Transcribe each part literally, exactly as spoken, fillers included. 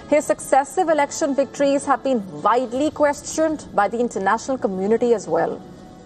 His successive election victories have been widely questioned by the international community as well.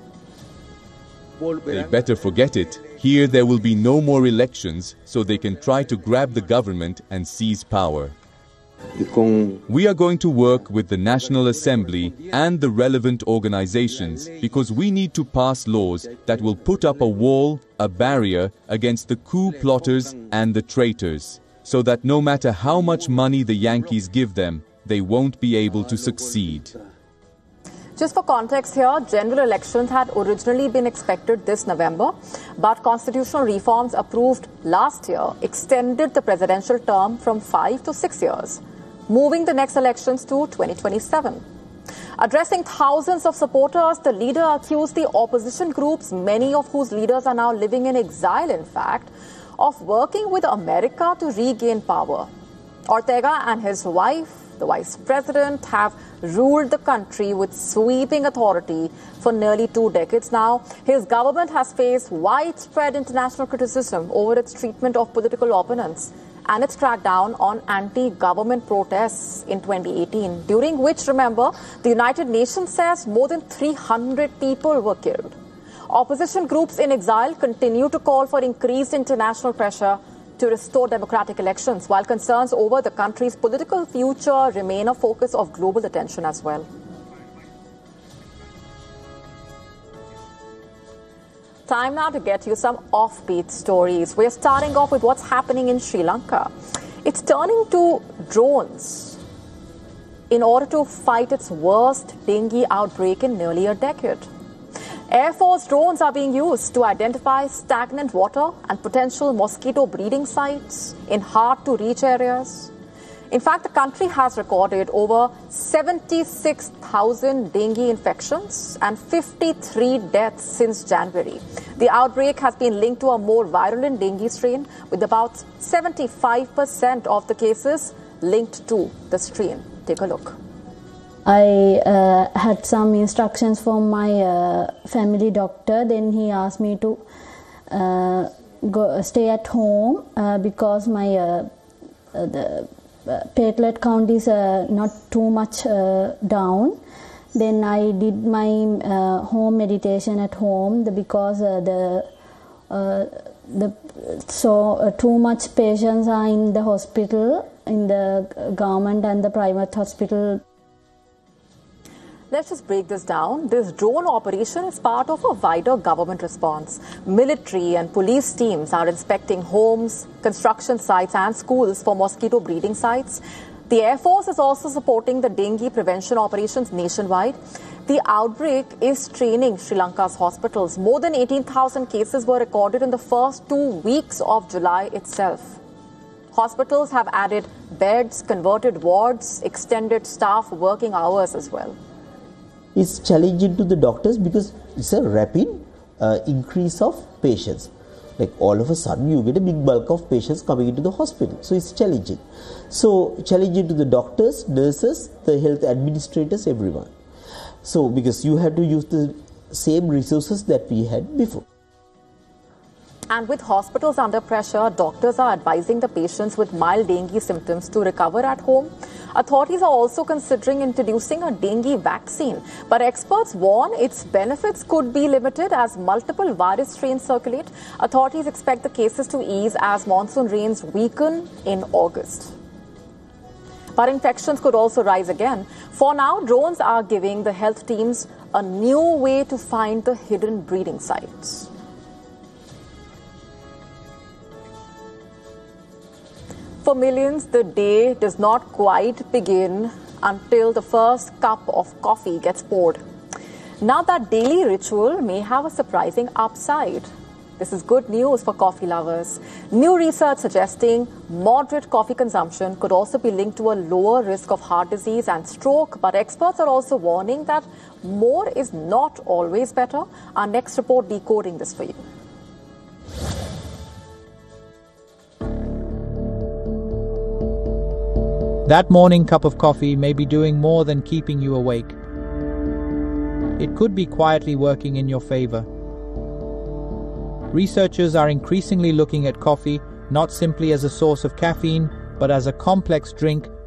They better forget it. Here there will be no more elections, so they can try to grab the government and seize power. We are going to work with the National Assembly and the relevant organizations because we need to pass laws that will put up a wall, a barrier against the coup plotters and the traitors, so that no matter how much money the Yankees give them, they won't be able to succeed. Just for context here, general elections had originally been expected this November, but constitutional reforms approved last year extended the presidential term from five to six years, moving the next elections to twenty twenty-seven. Addressing thousands of supporters, the leader accused the opposition groups, many of whose leaders are now living in exile, in fact, of working with America to regain power. Ortega and his wife, the vice president, have ruled the country with sweeping authority for nearly two decades now. His government has faced widespread international criticism over its treatment of political opponents and its crackdown on anti-government protests in twenty eighteen, during which, remember, the United Nations says more than three hundred people were killed. Opposition groups in exile continue to call for increased international pressure to restore democratic elections, while concerns over the country's political future remain a focus of global attention as well. Time now to get you some offbeat stories. We're starting off with what's happening in Sri Lanka. It's turning to drones in order to fight its worst dengue outbreak in nearly a decade. Air Force drones are being used to identify stagnant water and potential mosquito breeding sites in hard-to-reach areas. In fact, the country has recorded over seventy-six thousand dengue infections and fifty-three deaths since January. The outbreak has been linked to a more virulent dengue strain, with about seventy-five percent of the cases linked to the strain. Take a look. I uh, had some instructions from my uh, family doctor. Then he asked me to uh, go stay at home uh, because my uh, uh, the uh, platelet count is uh, not too much uh, down. Then I did my uh, home meditation at home the, because uh, the uh, the so uh, too much patients are in the hospital, in the government and the private hospital. Let's just break this down. This drone operation is part of a wider government response. Military and police teams are inspecting homes, construction sites and schools for mosquito breeding sites. The Air Force is also supporting the dengue prevention operations nationwide. The outbreak is straining Sri Lanka's hospitals. More than eighteen thousand cases were recorded in the first two weeks of July itself. Hospitals have added beds, converted wards, extended staff working hours as well. It's challenging to the doctors because it's a rapid uh, increase of patients. Like all of a sudden you get a big bulk of patients coming into the hospital. So it's challenging. So challenging to the doctors, nurses, the health administrators, everyone. So because you have to use the same resources that we had before. And with hospitals under pressure, doctors are advising the patients with mild dengue symptoms to recover at home. Authorities are also considering introducing a dengue vaccine, but experts warn its benefits could be limited as multiple virus strains circulate. Authorities expect the cases to ease as monsoon rains weaken in August. But infections could also rise again. For now, drones are giving the health teams a new way to find the hidden breeding sites. For millions, the day does not quite begin until the first cup of coffee gets poured. Now that daily ritual may have a surprising upside. This is good news for coffee lovers. New research suggesting moderate coffee consumption could also be linked to a lower risk of heart disease and stroke, but experts are also warning that more is not always better. Our next report decoding this for you. That morning cup of coffee may be doing more than keeping you awake. It could be quietly working in your favor. Researchers are increasingly looking at coffee not simply as a source of caffeine, but as a complex drink